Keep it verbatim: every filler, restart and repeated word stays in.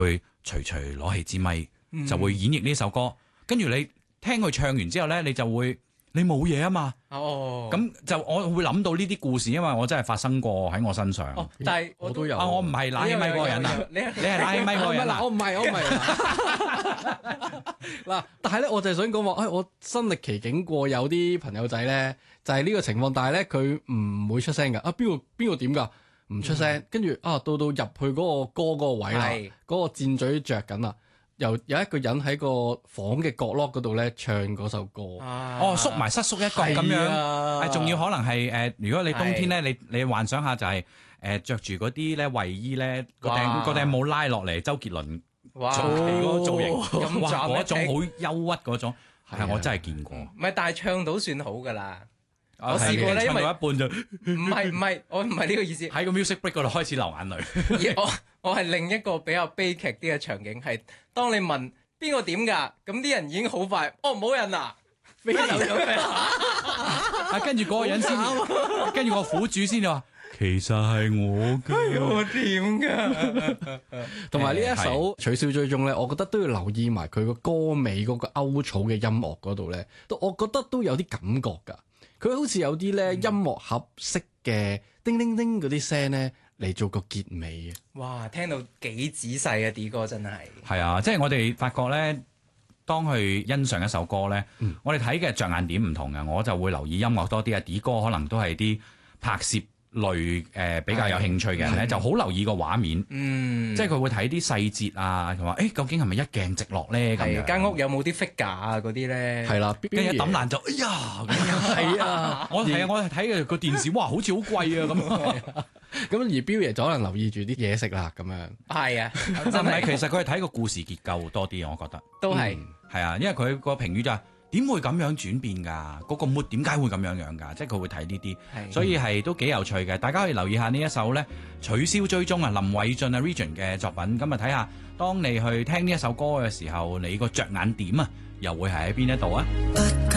會隨隨攞起支咪， 嗯就會演繹呢首歌。跟住你聽佢唱完之後咧，你就會你冇嘢啊嘛。 哦， 咁就我會諗到呢啲故事，因為我真係發生過喺我身上。 哦，但係我都有啊，我唔係拉起咪嗰個人啊， 你你係拉起咪嗰個人啊嗱，我唔係，我唔係。嗱，但係咧，我就係想講話，誒，我身歷其境過，有啲朋友仔咧，就係呢個情況，但係咧佢唔會出聲㗎。啊，邊個邊個點㗎？唔出聲，跟住啊，到到入去嗰個歌嗰個位啦， 係嗰個箭嘴着緊啦，又有一個人喺個房嘅角落嗰度咧唱嗰首歌。 哦，縮埋失縮一角咁樣， 啊誒，仲要可能係誒，如果你冬天咧， 係你你幻想下就係誒着住嗰啲咧衞衣咧，個哇頂個頂冇拉落嚟，周杰倫哇， 早期嗰個造型， 咁哇， 壯嗰種一好憂鬱嗰種，係啊，我真係見過。 唔係，但係唱到算好㗎啦。 我試過咧因為唱到一半就唔係唔係，我唔係呢個意思。 喺個 music break 嗰度開始流眼淚。 而我我係另一個比較悲劇啲嘅場景係，當你問邊個點㗎，咁啲人已經好快，哦冇人啦，飛走咗佢啦。 啊，跟住嗰個人先，跟住個苦主先就話，其實係我嘅。 我點㗎？ 同埋呢一首取消追蹤咧，我覺得都要留意埋佢個歌尾嗰個歐草嘅音樂嗰度咧，都我覺得都有啲感覺㗎。佢好似有啲咧音樂盒式嘅叮叮叮嗰啲聲咧嚟做個結尾嘅。 哇，聽到幾仔細啊！D 哥真係係啊，即係我哋發覺咧，當去欣賞一首歌咧， 嗯我哋睇嘅着眼點唔同嘅，我就會留意音樂多啲啊。D 哥可能都係啲拍攝類誒、呃、比較有興趣嘅人咧，就好留意個畫面， 嗯， 即係佢會睇啲細節啊，同埋誒究竟係咪一鏡直落咧咁樣？ 係間屋有冇啲 figure 啊嗰啲咧？ 係啦， 跟住一抌爛就哎呀咁樣。 係啊， 我係啊，我係睇嘅個電視，哇，好似好貴啊咁。 咁而標爺就可能留意住啲嘢食啦，咁樣。 係啊， 唔係， 真係其實佢係睇個故事結構多啲，我覺得都係係啊，因為佢個評語就係點會咁樣轉變㗎？嗰個 mood 點解會咁樣樣㗎？即係佢會睇呢啲， 係所以係都幾有趣嘅。大家可以留意下呢一首咧，取消追蹤啊，林偉俊啊 Region 嘅作品。咁啊睇下，當你去聽呢一首歌嘅時候，你個着眼點啊，又會係喺邊一度啊？ 不